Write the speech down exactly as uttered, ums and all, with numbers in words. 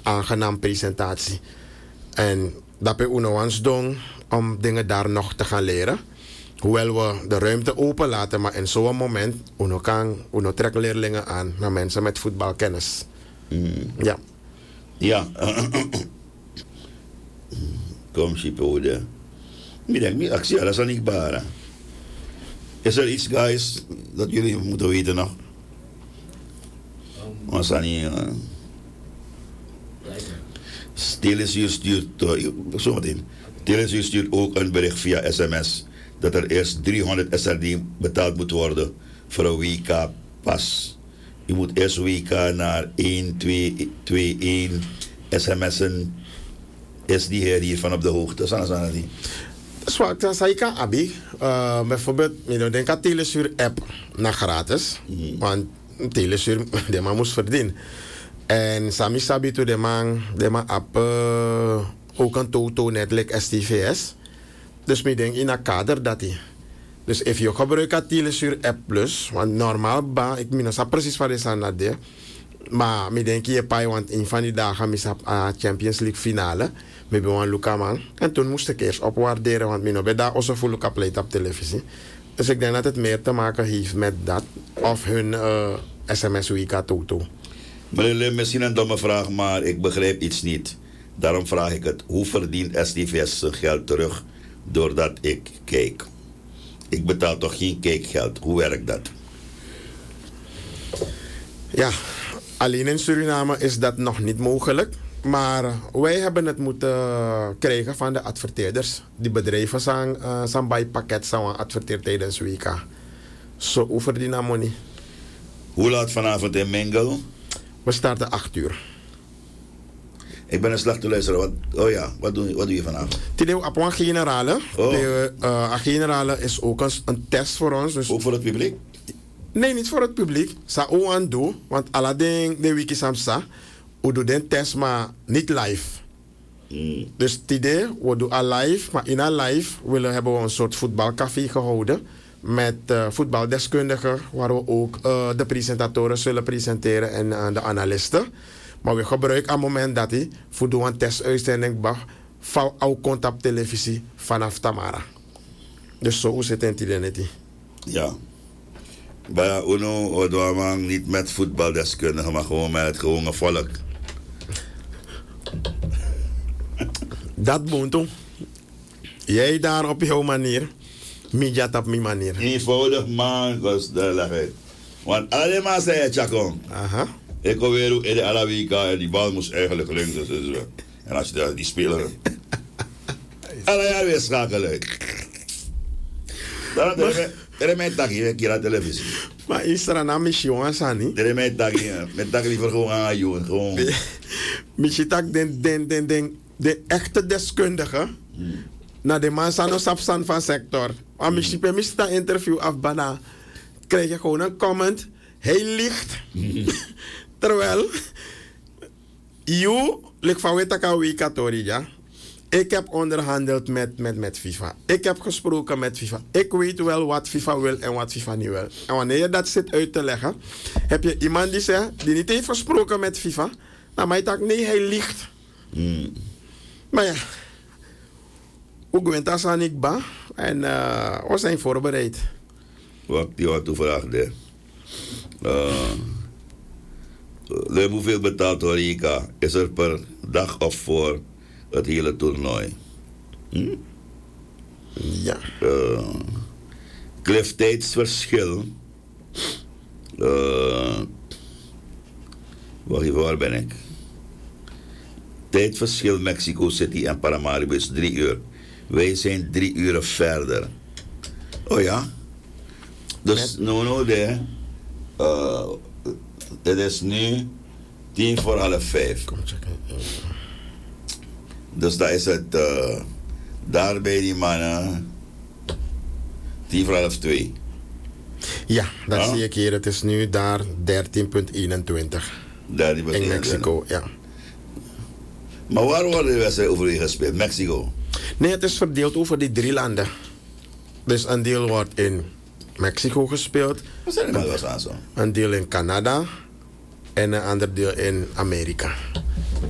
aangenaam presentatie. En dat we uno ons doen om dingen daar nog te gaan leren. Hoewel we de ruimte open laten, maar in zo'n moment uno kan, uno trekt leerlingen aan naar mensen met voetbalkennis. Mm. Ja. Ja. Kom, Chipode. Ik denk, niet actie, dat is niet waar. Is er iets, guys, dat jullie moeten weten nog? Was dat niet... Uh... Telesuur stuurt... Uh, zometeen. Telesuur stuurt ook een bericht via sms... dat er eerst driehonderd S R D betaald moet worden... voor een W K-pas. Je moet eerst W K naar een twee twee een sms'en. Is die heer hiervan op de hoogte? Dat is dat niet. Zwak, dan zei ik aan Abi. Uh, bijvoorbeeld, ik denk aan Telesuur app naar gratis. Mm. Want Telesuur, de man moest verdienen. En Sami Sabi to de man, de man app uh, ook een toto net like S T V S. Dus ik denk in een kader dat hij. Dus als je gebruikt aan Telesuur app plus, want normaal ba, ik minus precies wat is aan dat de. Maar ik denk je pai, want een van die dagen mis op uh, Champions League finale. We hebben Luca man. En toen moest ik eerst opwaarderen, want ik ben daar ook voor Luca pleit op televisie. Dus ik denk dat het meer te maken heeft met dat. Of hun uh, S M S Wika Toto. Meneer Lim, misschien een domme vraag, maar ik begrijp iets niet. Daarom vraag ik het. Hoe verdient S T V S zijn geld terug doordat ik kijk? Ik betaal toch geen kijkgeld? Hoe werkt dat? Ja, alleen in Suriname is dat nog niet mogelijk. Maar wij hebben het moeten krijgen van de adverteerders. Die bedrijven zijn, uh, zijn bij pakket zijn adverteerd tijdens W K. Zo hoe verdienen money. Hoe laat vanavond in Mingle? We starten acht uur. Ik ben een slag te luisteren. Wat, oh ja, wat doe, wat doe je vanavond? Tideo op een generale. Oh. De uh, generale is ook een, een test voor ons. Dus ook voor het publiek? Nee, niet voor het publiek. Sa ook aan doen. Want alle dingen de wiki samsa. We doen den test, maar niet live. Mm. Dus het idee, we doen al live, maar in al live willen, hebben we een soort voetbalcafé gehouden. Met uh, voetbaldeskundigen, waar we ook uh, de presentatoren zullen presenteren en uh, de analisten. Maar we gebruiken aan het moment dat hij voor doen een testuitzending van ook komt op televisie vanaf Tamara. Dus zo zit het in het idee. Ja. Bij UNO doen we niet met voetbaldeskundigen, maar gewoon met het gewone volk. Dat boont toe. Jij daar op jouw manier, mij op mijn manier. Eenvoudig man, kost de lachheid. Want alleen maar zei je, Chakon. Aha. Ik kom weer in de Alawika en die bal moest eigenlijk links. Dus, dus, en als je daar die speler. En dan ja, weer schakelen. Dan er is mijn takje, ik hier aan televisie. Maar is er een naam misschien Sani? Er is mijn takje, mijn takje liever gewoon aan je gewoon. Misschien tak den den den den de echte deskundige. Hmm. Na de man san sapsan van sector. Maar misschien per misschien dat interview afbana krijg je gewoon een comment. Hij liegt. Terwijl you lik van wetaka wikatori ja. Ik heb onderhandeld met, met, met FIFA. Ik heb gesproken met FIFA. Ik weet wel wat FIFA wil en wat FIFA niet wil. En wanneer je dat zit uit te leggen, heb je iemand die zegt, die niet heeft gesproken met FIFA. Nou, maar je dacht, nee, hij liegt. Mm. Maar ja, ook wint aan ik ba. En uh, we zijn voorbereid. Wat die wat toevraagde. Uh, hoeveel betaalt Horika? Is er per dag of voor het hele toernooi? Hm? Ja. Uh, Klefttijdsverschil. Uh, wacht even, waar ben ik? Tijdverschil Mexico City en Paramaribo is drie uur. Wij zijn drie uur verder. Oh ja. Dus no no de. Uh, het is nu tien voor half vijf. Kom checken. Dus dat is het. Uh, daar bij die mannen. Tien voor half twee. Ja, dat ah? zie ik hier. Het is nu daar dertien komma eenentwintig. In Mexico, ja. Maar waar worden de wedstrijden over gespeeld? Mexico? Nee, het is verdeeld over die drie landen. Dus een deel wordt in Mexico gespeeld. Wat zijn er nou zo? Een deel in Canada en een ander deel in Amerika.